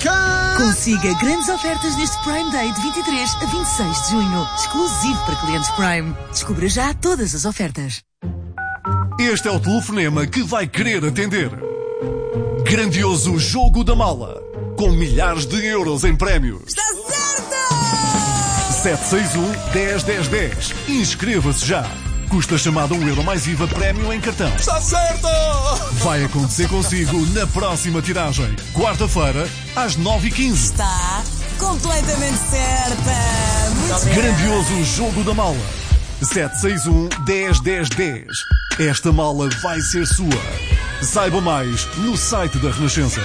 Marca! Consiga grandes ofertas neste Prime Day de 23 a 26 de junho. Exclusivo para clientes Prime. Descubra já todas as ofertas. Este é o telefonema que vai querer atender. Grandioso Jogo da Mala. Com milhares de euros em prémios. Está certo! 761-10-10-10. Inscreva-se já. Custa chamada €1 mais IVA prémio em cartão. Está certo! Vai acontecer consigo na próxima tiragem. Quarta-feira, às 9h15. Está completamente certa. Muito Grandioso Jogo da Mala. 761-10-10-10. Esta mala vai ser sua. Saiba mais no site da Renascença.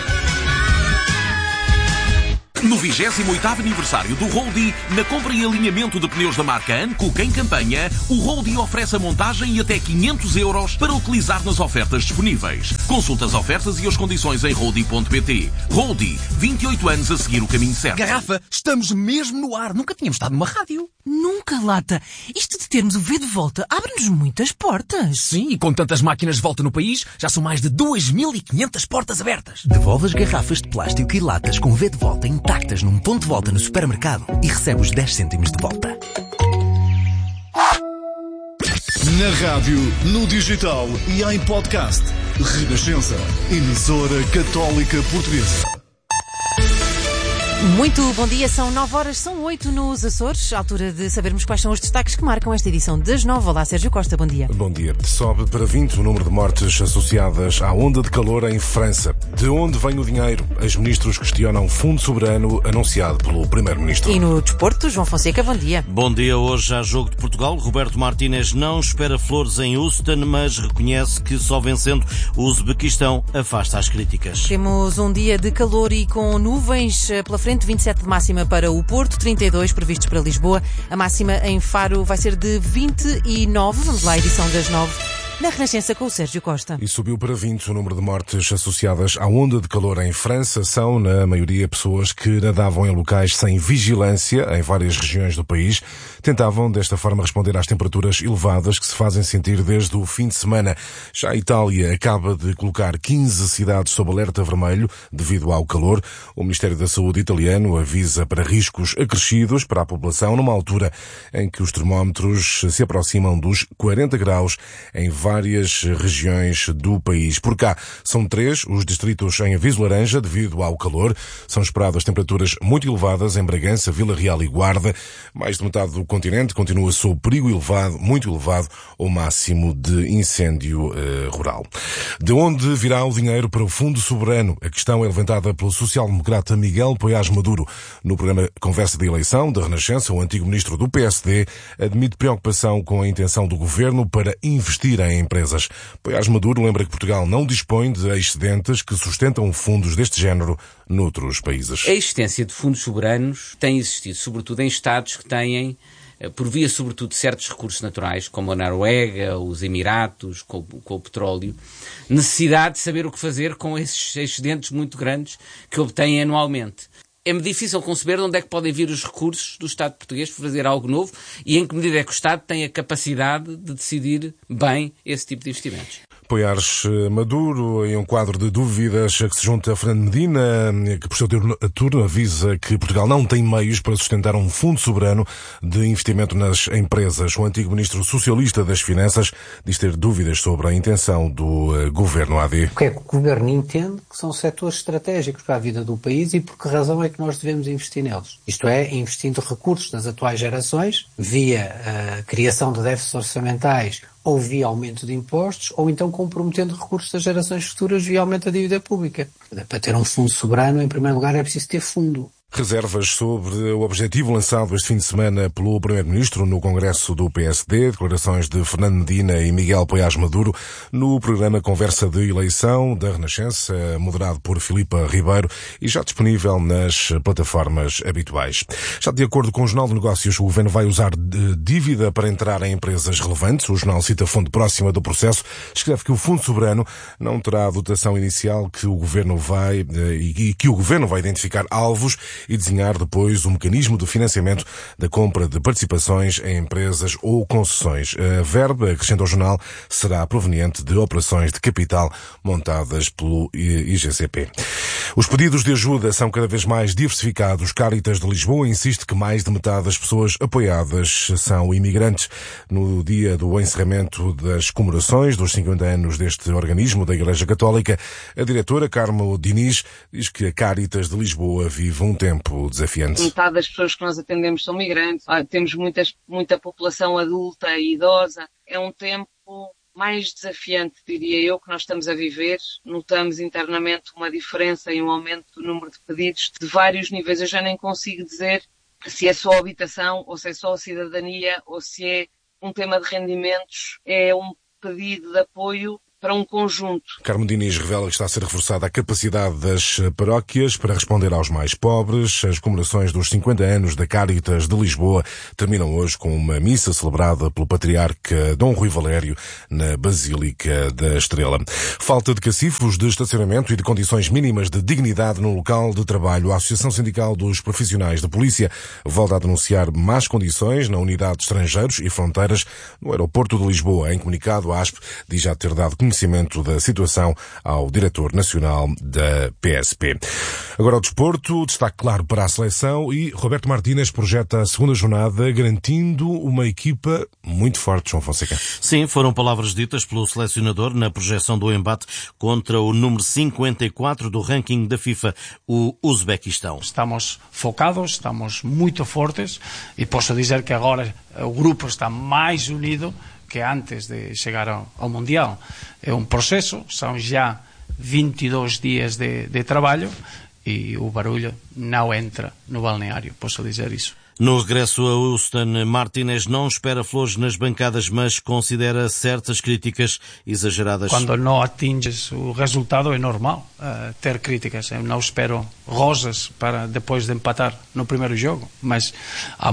No 28º aniversário do Roldie, na compra e alinhamento de pneus da marca Anco em campanha, o Roldie oferece a montagem e até €500 para utilizar nas ofertas disponíveis. Consulte as ofertas e as condições em roldie.pt. Roldie, 28 anos a seguir o caminho certo. Garrafa, estamos mesmo no ar. Nunca tínhamos estado numa rádio. Nunca, Lata. Isto de termos o V de volta abre-nos muitas portas. Sim, e com tantas máquinas de volta no país, já são mais de 2.500 portas abertas. Devolve as garrafas de plástico e latas com V de volta intactas num ponto de volta no supermercado e recebe os 10 cêntimos de volta. Na rádio, no digital e em podcast. Renascença. Emissora Católica Portuguesa. Muito bom dia, são 9 horas, são 8 nos Açores, altura de sabermos quais são os destaques que marcam esta edição das 9. Olá, Sérgio Costa, bom dia. Bom dia. Sobe para 20 o número de mortes associadas à onda de calor em França. De onde vem o dinheiro? Ex-ministros questionam fundo soberano anunciado pelo Primeiro-Ministro. E no desporto, João Fonseca, bom dia. Bom dia, hoje há jogo de Portugal. Roberto Martínez não espera flores em Houston, mas reconhece que só vencendo o Uzbequistão afasta as críticas. Temos um dia de calor e com nuvens pela frente. 27 de máxima para o Porto, 32 previstos para Lisboa. A máxima em Faro vai ser de 29. Vamos lá, edição das 9. Na Renascença com o Sérgio Costa. E subiu para 20 o número de mortes associadas à onda de calor em França. São, na maioria, pessoas que nadavam em locais sem vigilância em várias regiões do país. Tentavam, desta forma, responder às temperaturas elevadas que se fazem sentir desde o fim de semana. Já a Itália acaba de colocar 15 cidades sob alerta vermelho devido ao calor. O Ministério da Saúde italiano avisa para riscos acrescidos para a população numa altura em que os termómetros se aproximam dos 40 graus em várias regiões do país. Por cá, são 3 os distritos em aviso laranja devido ao calor. São esperadas temperaturas muito elevadas em Bragança, Vila Real e Guarda. Mais de metade do continente continua sob perigo elevado, muito elevado, ou máximo de incêndio rural. De onde virá o dinheiro para o Fundo Soberano? A questão é levantada pelo social-democrata Miguel Poiás Maduro. No programa Conversa de Eleição da Renascença, o antigo ministro do PSD admite preocupação com a intenção do governo para investir em empresas. Poiás Maduro lembra que Portugal não dispõe de excedentes que sustentam fundos deste género noutros países. A existência de fundos soberanos tem existido, sobretudo em Estados que têm, por via sobretudo de certos recursos naturais, como a Noruega, os Emiratos, com o petróleo, necessidade de saber o que fazer com esses excedentes muito grandes que obtêm anualmente. É-me difícil conceber de onde é que podem vir os recursos do Estado português para fazer algo novo e em que medida é que o Estado tem a capacidade de decidir bem esse tipo de investimentos. Poiás Maduro, em um quadro de dúvidas que se junta a Fernando Medina, que por seu turno avisa que Portugal não tem meios para sustentar um fundo soberano de investimento nas empresas. O antigo ministro socialista das Finanças diz ter dúvidas sobre a intenção do governo AD. O que é que o governo entende que são setores estratégicos para a vida do país e por que razão é que nós devemos investir neles? Isto é, investindo recursos das atuais gerações, via a criação de déficits orçamentais ou via aumento de impostos, ou então comprometendo recursos das gerações futuras via aumento da dívida pública. Para ter um fundo soberano, em primeiro lugar, é preciso ter fundo. Reservas sobre o objetivo lançado este fim de semana pelo Primeiro-Ministro no Congresso do PSD, declarações de Fernando Medina e Miguel Poiás Maduro no programa Conversa de Eleição da Renascença, moderado por Filipa Ribeiro e já disponível nas plataformas habituais. Já de acordo com o Jornal de Negócios, o Governo vai usar dívida para entrar em empresas relevantes. O jornal cita fonte próxima do processo, escreve que o Fundo Soberano não terá a dotação inicial que o Governo vai identificar alvos e desenhar depois o mecanismo de financiamento da compra de participações em empresas ou concessões. A verba, acrescenta ao jornal, será proveniente de operações de capital montadas pelo IGCP. Os pedidos de ajuda são cada vez mais diversificados. Cáritas de Lisboa insiste que mais de metade das pessoas apoiadas são imigrantes. No dia do encerramento das comemorações dos 50 anos deste organismo da Igreja Católica, a diretora Carmo Diniz diz que a Cáritas de Lisboa vive um tempo desafiante. Metade das pessoas que nós atendemos são migrantes, temos muita população adulta e idosa. É um tempo mais desafiante, diria eu, que nós estamos a viver. Notamos internamente uma diferença e um aumento do número de pedidos de vários níveis. Eu já nem consigo dizer se é só a habitação, ou se é só a cidadania, ou se é um tema de rendimentos. É um pedido de apoio para um conjunto. Carmo Diniz revela que está a ser reforçada a capacidade das paróquias para responder aos mais pobres. As comemorações dos 50 anos da Cáritas de Lisboa terminam hoje com uma missa celebrada pelo patriarca Dom Rui Valério na Basílica da Estrela. Falta de cacifros de estacionamento e de condições mínimas de dignidade no local de trabalho. A Associação Sindical dos Profissionais da Polícia volta a denunciar más condições na unidade de estrangeiros e fronteiras no aeroporto de Lisboa. Em comunicado, a ASP diz já ter dado conhecimento da situação ao diretor nacional da PSP. Agora ao desporto, destaque claro para a seleção e Roberto Martínez projeta a segunda jornada garantindo uma equipa muito forte, João Fonseca. Sim, foram palavras ditas pelo selecionador na projeção do embate contra o número 54 do ranking da FIFA, o Uzbequistão. Estamos focados, estamos muito fortes e posso dizer que agora o grupo está mais unido que antes de chegar ao Mundial. É um processo, são já 22 dias de trabalho e o barulho não entra no balneário, posso dizer isso. No regresso a Houston, Martínez não espera flores nas bancadas, mas considera certas críticas exageradas. Quando não atinges o resultado é normal ter críticas. Eu não espero rosas para depois de empatar no primeiro jogo, mas há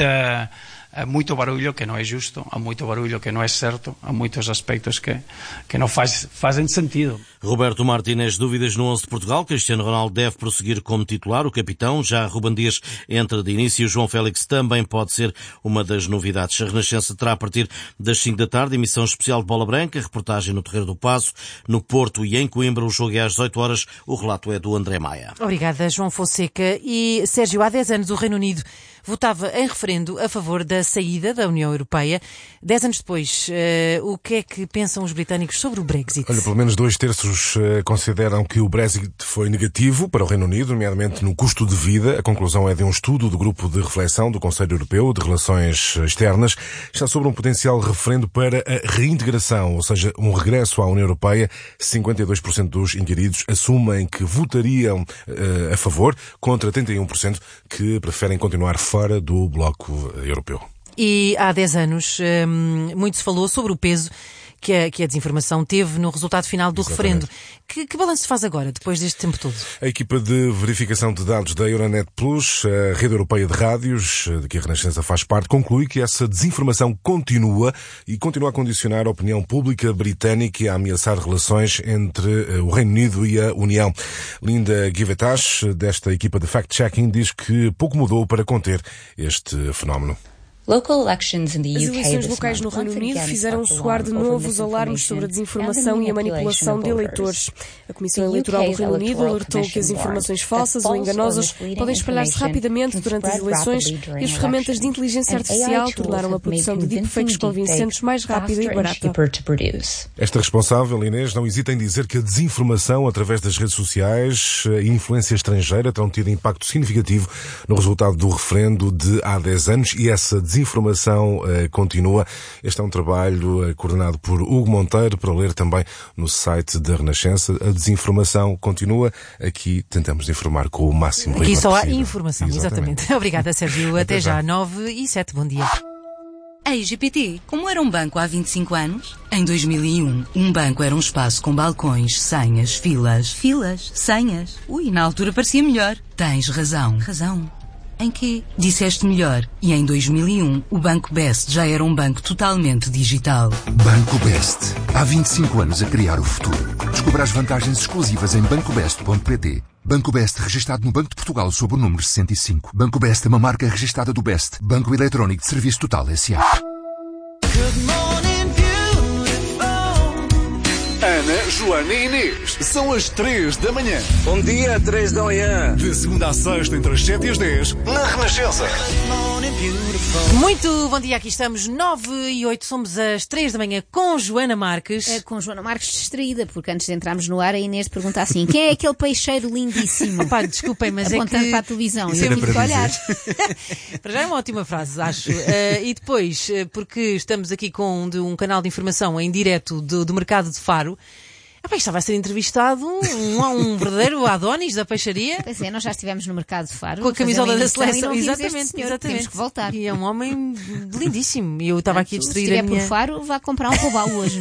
muito barulho que não é justo, há muito barulho que não é certo, há muitos aspectos que não fazem sentido. Roberto Martínez, dúvidas no 11 de Portugal. Cristiano Ronaldo deve prosseguir como titular, o capitão. Já Ruben Dias entra de início. João Félix também pode ser uma das novidades. A Renascença terá a partir das 5 da tarde emissão especial de Bola Branca, reportagem no Terreiro do Paço, no Porto e em Coimbra. O jogo é às 18 horas. O relato é do André Maia. Obrigada, João Fonseca. E, Sérgio, há 10 anos o Reino Unido votava em referendo a favor da saída da União Europeia. 10 anos depois, o que é que pensam os britânicos sobre o Brexit? Olha, pelo menos 2/3 consideram que o Brexit foi negativo para o Reino Unido, nomeadamente no custo de vida. A conclusão é de um estudo do Grupo de Reflexão do Conselho Europeu de Relações Externas. Está sobre um potencial referendo para a reintegração, ou seja, um regresso à União Europeia. 52% dos inquiridos assumem que votariam a favor, contra 31% que preferem continuar fora do bloco europeu. E há 10 anos muito se falou sobre o peso que a desinformação teve no resultado final do referendo. Que balanço se faz agora, depois deste tempo todo? A equipa de verificação de dados da Euronet Plus, a rede europeia de rádios, de que a Renascença faz parte, conclui que essa desinformação continua a condicionar a opinião pública britânica e a ameaçar relações entre o Reino Unido e a União. Linda Givetash, desta equipa de fact-checking, diz que pouco mudou para conter este fenómeno. As eleições locais no Reino Unido fizeram soar de novo os alarmes sobre a desinformação e a manipulação de eleitores. A Comissão Eleitoral do Reino Unido alertou que as informações falsas ou enganosas podem espalhar-se rapidamente durante as eleições e as ferramentas de inteligência artificial tornaram a produção de deepfakes convincentes mais rápida e barata. Esta responsável, Inês, não hesita em dizer que a desinformação através das redes sociais e influência estrangeira terão tido impacto significativo no resultado do referendo de há 10 anos e essa desinformação continua. Este é um trabalho coordenado por Hugo Monteiro, para ler também no site da Renascença. A desinformação continua. Aqui tentamos informar com o máximo rigor possível. Aqui só há informação, exatamente. Obrigada, Sérgio. Até já. 9:07. Bom dia. A IGPT, como era um banco há 25 anos? Em 2001, um banco era um espaço com balcões, senhas, filas. Filas? Senhas? Ui, na altura parecia melhor. Tens razão. Razão? Em quê? Disseste melhor. E em 2001, o Banco Best já era um banco totalmente digital. Banco Best. Há 25 anos a criar o futuro. Descubra as vantagens exclusivas em bancobest.pt. Banco Best, registado no Banco de Portugal sob o número 65. Banco Best é uma marca registada do Best, Banco Eletrónico de Serviço Total S.A. Ana, Joana e Inês. São as 3 da manhã. Bom dia, 3 da manhã. De segunda a sexta, entre as 7 e as 10, na Renascença. Muito bom dia, aqui estamos, 9 e 8, somos às 3 da manhã com Joana Marques. Com Joana Marques distraída, porque antes de entrarmos no ar, a Inês pergunta assim: quem é aquele peixeiro lindíssimo? Pá, desculpem, mas apontando é que... para a televisão, Isso eu tive que olhar. Para já é uma ótima frase, acho. E depois, porque estamos aqui com um canal de informação em direto do mercado de Faro. Estava a ser entrevistado um verdadeiro Adonis da peixaria. Pois é, nós já estivemos no mercado de Faro. Com a camisola da seleção, exatamente. Temos que voltar. E é um homem lindíssimo. E eu estava aqui a distrair a minha... Se estiver por Faro, vá comprar um robalo hoje.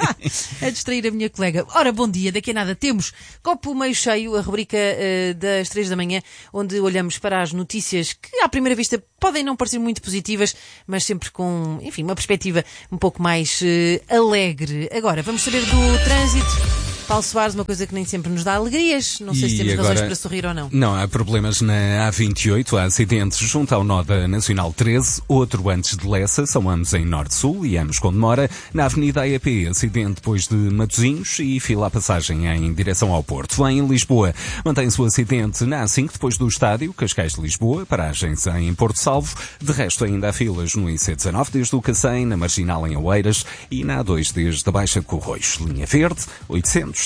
A distrair a minha colega. Ora, bom dia, daqui a nada temos Copo Meio Cheio, a rubrica das 3 da manhã, onde olhamos para as notícias que, à primeira vista, podem não parecer muito positivas, mas sempre com, enfim, uma perspectiva um pouco mais alegre. Agora, vamos saber do trânsito. Paulo Soares, uma coisa que nem sempre nos dá alegrias. Não sei se temos razões para sorrir ou não. Não, há problemas na A28, há acidentes junto ao nó da Nacional 13, outro antes de Lessa, são ambos em Norte-Sul e ambos com demora. Na Avenida AEP, acidente depois de Matosinhos e fila à passagem em direção ao Porto. Em Lisboa, mantém-se o acidente na A5 depois do estádio, Cascais de Lisboa, paragens em Porto Salvo. De resto, ainda há filas no IC19 desde o Cacém, na Marginal em Oeiras e na A2 desde a Baixa de Corroios. Linha Verde, 850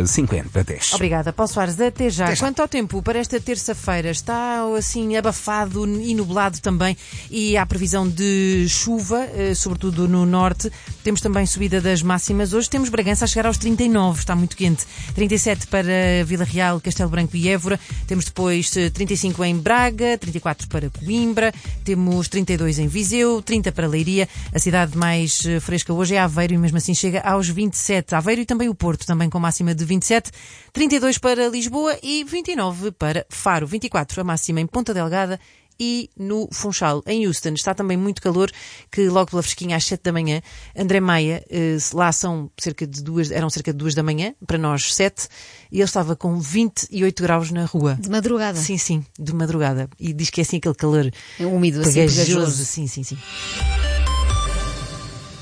10. Obrigada, Paulo Soares. Até já. Quanto ao tempo, para esta terça-feira, está assim abafado e nublado também e há previsão de chuva, sobretudo no norte. Temos também subida das máximas. Hoje temos Bragança a chegar aos 39, está muito quente. 37 para Vila Real, Castelo Branco e Évora. Temos depois 35 em Braga, 34 para Coimbra. Temos 32 em Viseu, 30 para Leiria. A cidade mais fresca hoje é Aveiro e mesmo assim chega aos 27. Aveiro e também o Porto, também com máxima de 27, 32 para Lisboa e 29 para Faro, 24 a máxima em Ponta Delgada e no Funchal. Em Houston está também muito calor, que logo pela fresquinha às 7 da manhã, André Maia, lá eram cerca de 2 da manhã, para nós 7, e ele estava com 28 graus na rua. De madrugada? Sim, de madrugada. E diz que é assim aquele calor úmido, pegajoso. Sim.